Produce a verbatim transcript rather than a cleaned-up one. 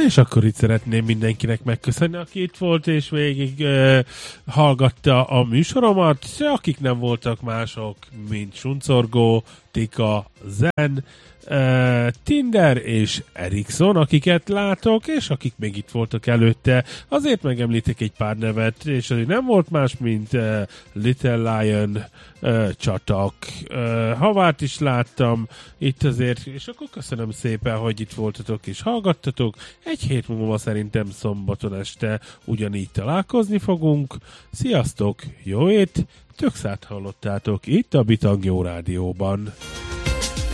És akkor itt szeretném mindenkinek megköszönni, aki itt volt, és végig uh, hallgatta a műsoromat, akik nem voltak mások, mint Suncorgó, Tika, Zen, uh, Tinder és Erikson, akiket látok, és akik még itt voltak előtte. Azért megemlítek egy pár nevet, és azért nem volt más, mint uh, Little Lion, uh, Csatak, uh, Havárt is láttam itt azért, és akkor köszönöm szépen, hogy itt voltatok és hallgattatok. Egy hét múlva szerintem szombaton este ugyanígy találkozni fogunk. Sziasztok, jó ét! Tökszát hallottátok itt a Bitang Jó Rádióban.